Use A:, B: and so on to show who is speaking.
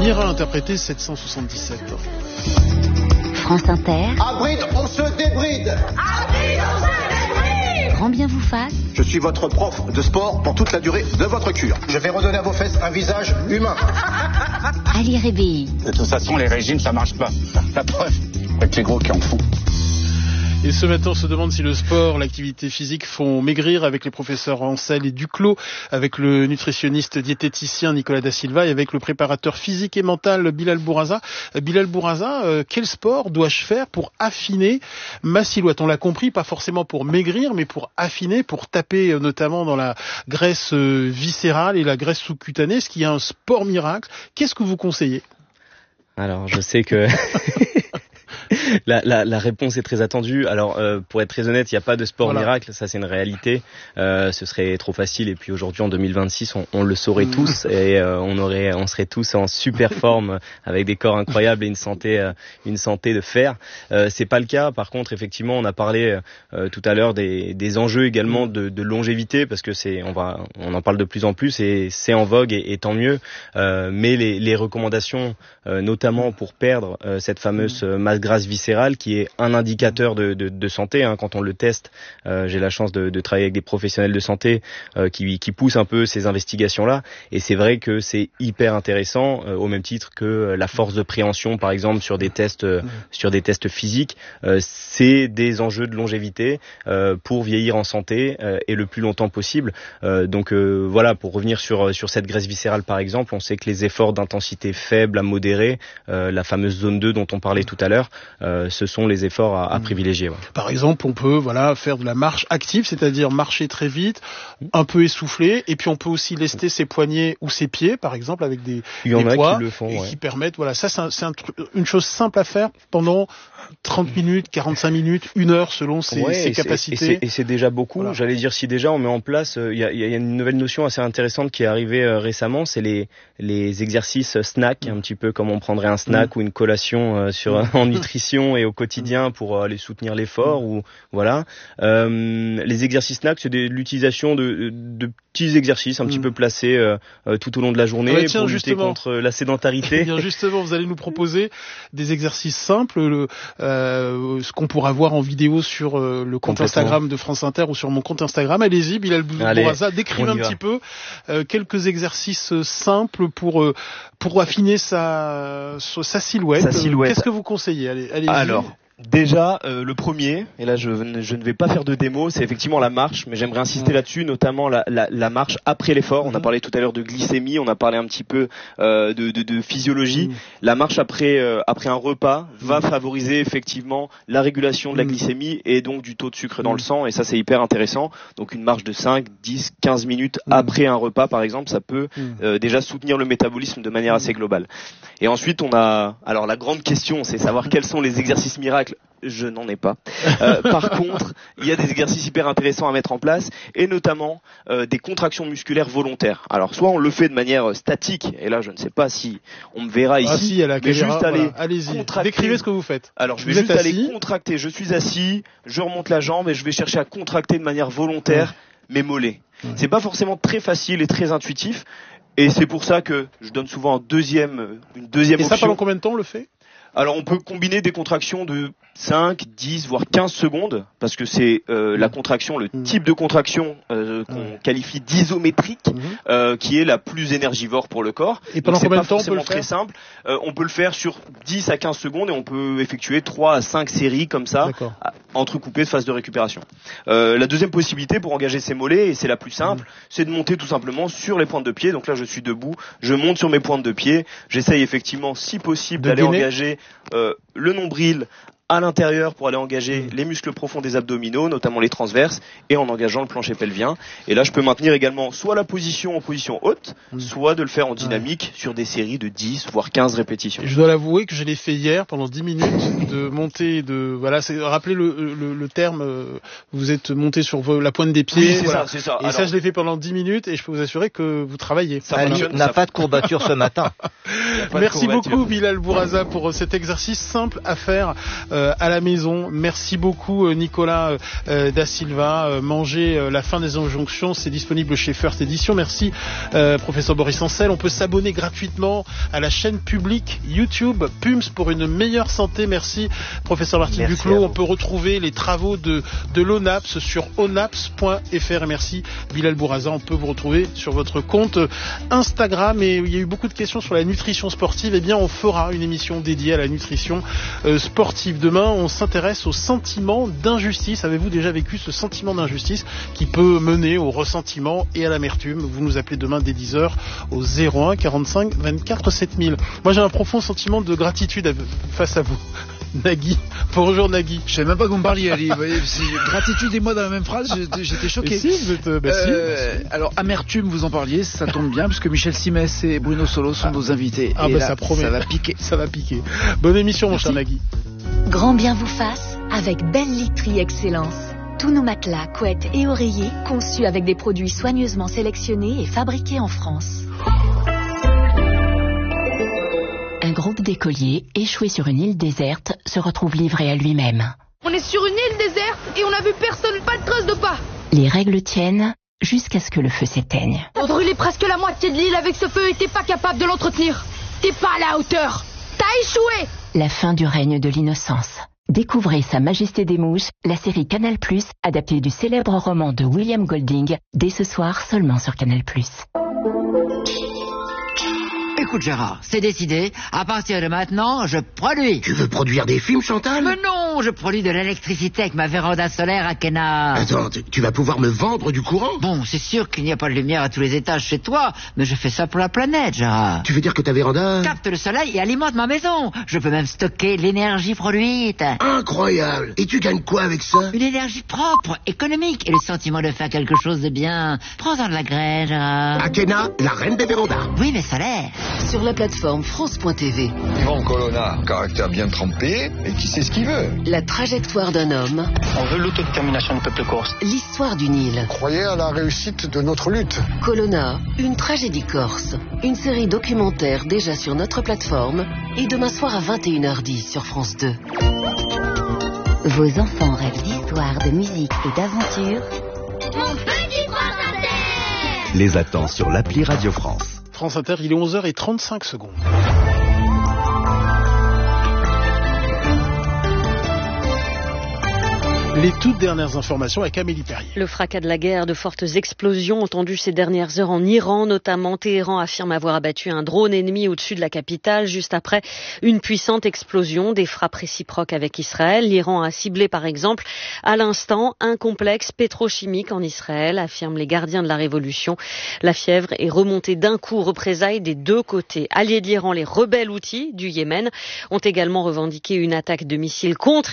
A: Mira interprété 777.
B: France Inter.
C: À bride, on se débride.
B: À bride, on se débride. Grand bien vous fasse.
C: Je suis votre prof de sport pour toute la durée de votre cure. Je vais redonner à vos fesses un visage humain.
B: Ali Rébéi.
D: De toute façon, les régimes, ça marche pas. La preuve, avec les gros qui en font.
A: Et ce matin, on se demande si le sport, l'activité physique font maigrir avec les professeurs Ancel et Duclos, avec le nutritionniste diététicien Nicolas Da Silva et avec le préparateur physique et mental Bilal Bourraza. Bilal Bourraza, quel sport dois-je faire pour affiner ma silhouette? On l'a compris, pas forcément pour maigrir, mais pour affiner, pour taper notamment dans la graisse viscérale et la graisse sous-cutanée. Est-ce qu'il y a un sport miracle? Qu'est-ce que vous conseillez?
E: Alors, je sais que... La réponse est très attendue. Alors, pour être très honnête, il n'y a pas de sport miracle, ça c'est une réalité. Ce serait trop facile. Et puis aujourd'hui, en 2026, on le saurait tous et on serait tous en super forme avec des corps incroyables et une santé de fer. C'est pas le cas. Par contre, effectivement, on a parlé tout à l'heure des enjeux également de longévité, parce que on en parle de plus en plus et c'est en vogue et tant mieux. Mais les recommandations, notamment pour perdre cette fameuse masse grasse viscérale, qui est un indicateur de santé, hein. Quand on le teste, j'ai la chance de travailler avec des professionnels de santé qui poussent un peu ces investigations-là, et c'est vrai que c'est hyper intéressant, au même titre que la force de préhension, par exemple, sur des tests physiques. C'est des enjeux de longévité pour vieillir en santé et le plus longtemps possible. Donc voilà, pour revenir sur cette graisse viscérale, par exemple, on sait que les efforts d'intensité faible à modérée, la fameuse zone 2 dont on parlait tout à l'heure, ce sont les efforts à privilégier. Ouais.
A: Par exemple, on peut faire de la marche active, c'est-à-dire marcher très vite, un peu essoufflé, et puis on peut aussi lester ses poignets ou ses pieds, par exemple, avec des poids
E: qui le font,
A: qui permettent. Voilà, ça c'est une chose simple à faire pendant 30 minutes, 45 minutes, 1 heure selon ses capacités.
E: Et c'est déjà beaucoup. Voilà. J'allais dire, si déjà on met en place, il y a une nouvelle notion assez intéressante qui est arrivée récemment, c'est les exercices snack, un petit peu comme on prendrait un snack ou une collation en nutrition et au quotidien pour aller soutenir l'effort ou voilà. Les exercices snack, c'est l'utilisation de petits exercices un petit peu placés tout au long de la journée pour lutter contre la sédentarité.
A: Bien justement, vous allez nous proposer des exercices simples, ce qu'on pourra voir en vidéo sur le compte Instagram de France Inter ou sur mon compte Instagram. Allez-y, Bilal Bourraza, décrivez un petit peu quelques exercices simples pour affiner sa silhouette. Qu'est-ce que vous conseillez? Allez-y.
F: Alors, déjà, le premier, et là je ne vais pas faire de démo, c'est effectivement la marche, mais j'aimerais insister là-dessus, notamment la marche après l'effort. On a parlé tout à l'heure de glycémie, on a parlé un petit peu de physiologie. La marche après un repas va favoriser effectivement la régulation de la glycémie et donc du taux de sucre dans le sang, et ça c'est hyper intéressant. Donc une marche de 5, 10, 15 minutes après un repas par exemple, ça peut déjà soutenir le métabolisme de manière assez globale. Et ensuite alors la grande question, c'est savoir quels sont les exercices miracles. Je n'en ai pas. Par contre, il y a des exercices hyper intéressants à mettre en place, et notamment des contractions musculaires volontaires. Alors, soit on le fait de manière statique, et là, je ne sais pas si on me verra ici.
A: Ah si, à la caméra,
F: juste aller
A: allez-y.
F: contracter.
A: Décrivez ce que vous faites.
F: Alors, je vais juste aller contracter. Je suis assis, je remonte la jambe et je vais chercher à contracter de manière volontaire mes mollets. C'est pas forcément très facile et très intuitif, et c'est pour ça que je donne souvent une deuxième option.
A: Et ça, pendant combien de temps on le fait?
F: Alors on peut combiner des contractions de 5, 10, voire 15 secondes, parce que c'est la contraction, le type de contraction qu'on qualifie d'isométrique, qui est la plus énergivore pour le corps.
A: Et pendant combien de temps on peut le faire?
F: Très simple. On peut le faire sur 10 à 15 secondes et on peut effectuer 3 à 5 séries comme ça, entrecoupées de phases de récupération. La deuxième possibilité pour engager ses mollets, et c'est la plus simple, c'est de monter tout simplement sur les pointes de pied. Donc là je suis debout, je monte sur mes pointes de pied, j'essaye effectivement si possible d'aller engager le nombril à l'intérieur pour aller engager les muscles profonds des abdominaux, notamment les transverses, et en engageant le plancher pelvien. Et là, je peux maintenir également soit la position en position haute, soit de le faire en dynamique sur des séries de 10, voire 15 répétitions.
A: Je dois l'avouer que je l'ai fait hier pendant 10 minutes de monter rappelez le terme, vous êtes monté sur la pointe des pieds.
F: Oui, c'est ça.
A: Et ça, je l'ai fait pendant 10 minutes et je peux vous assurer que vous travaillez.
G: Ali n'a pas de courbature ce matin.
A: Merci beaucoup, Bilal Bourraza, pour cet exercice simple à faire à la maison. Merci beaucoup Nicolas da Silva. Manger la fin des injonctions, c'est disponible chez First Edition. Merci professeur Boris Ancel. On peut s'abonner gratuitement à la chaîne publique YouTube PUMS pour une meilleure santé. Merci professeur Martine Duclos. On peut retrouver les travaux de l'ONAPS sur onaps.fr. Et merci Bilal Bouraza. On peut vous retrouver sur votre compte Instagram. Et il y a eu beaucoup de questions sur la nutrition sportive. Eh bien, on fera une émission dédiée à la nutrition sportive. Demain, on s'intéresse au sentiment d'injustice. Avez-vous déjà vécu ce sentiment d'injustice qui peut mener au ressentiment et à l'amertume? Vous nous appelez demain dès 10h au 01 45 24 7000. Moi, j'ai un profond sentiment de gratitude face à vous. Nagui. Bonjour Nagui.
G: Je savais même pas que vous me parliez, Ali. Gratitude et moi dans la même phrase, j'étais choqué.
A: Si, vous êtes,
G: alors, amertume, vous en parliez, ça tombe bien, puisque Michel Simès et Bruno Solo sont nos invités.
A: Ah,
G: et
A: bah
G: là,
A: ça promet.
G: Ça va piquer.
A: Ça va piquer. Bonne émission, mon cher Nagui.
B: Grand bien vous fasse avec Belle Literie Excellence. Tous nos matelas, couettes et oreillers conçus avec des produits soigneusement sélectionnés et fabriqués en France. Un groupe d'écoliers échoué sur une île déserte se retrouve livré à lui-même.
H: On est sur une île déserte et on a vu personne, pas de trace de pas.
B: Les règles tiennent jusqu'à ce que le feu s'éteigne.
H: On brûlait presque la moitié de l'île avec ce feu et t'es pas capable de l'entretenir. T'es pas à la hauteur. T'as échoué.
B: La fin du règne de l'innocence. Découvrez Sa Majesté des Mouches, la série Canal+, adaptée du célèbre roman de William Golding, dès ce soir seulement sur Canal+.
I: Écoute Gérard, c'est décidé, à partir de maintenant, je produis.
J: Tu veux produire des films, Chantal?
I: Mais non, je produis de l'électricité avec ma véranda solaire à Kena.
J: Attends, tu vas pouvoir me vendre du courant?
I: Bon, c'est sûr qu'il n'y a pas de lumière à tous les étages chez toi, mais je fais ça pour la planète, Gérard.
J: Tu veux dire que ta véranda
I: capte le soleil et alimente ma maison. Je peux même stocker l'énergie produite.
J: Incroyable. Et tu gagnes quoi avec ça?
I: Une énergie propre, économique et le sentiment de faire quelque chose de bien. Prends-en de la graine, Gérard.
J: Akena, la reine des vérandas.
I: Oui, mais solaire.
B: Sur la plateforme France.tv.
K: Yvan Colonna, caractère bien trempé et qui sait ce qu'il veut.
B: La trajectoire d'un homme.
L: On veut l'autodétermination du peuple corse.
B: L'histoire d'une île.
K: Croyez à la réussite de notre lutte.
B: Colonna, une tragédie corse. Une série documentaire déjà sur notre plateforme et demain soir à 21h10 sur France 2. Vos enfants rêvent d'histoire, de musique et d'aventure.
H: Mon petit France Inter.
M: Les attend sur l'appli Radio France.
A: France Inter, il est 11h35. Les toutes dernières informations avec Amélie Perrier.
N: Le fracas de la guerre, de fortes explosions entendues ces dernières heures en Iran, notamment. Téhéran affirme avoir abattu un drone ennemi au-dessus de la capitale, juste après une puissante explosion, des frappes réciproques avec Israël. L'Iran a ciblé par exemple à l'instant un complexe pétrochimique en Israël, affirment les gardiens de la révolution. La fièvre est remontée d'un coup, représailles des deux côtés. Alliés de l'Iran, les rebelles houthis du Yémen ont également revendiqué une attaque de missiles contre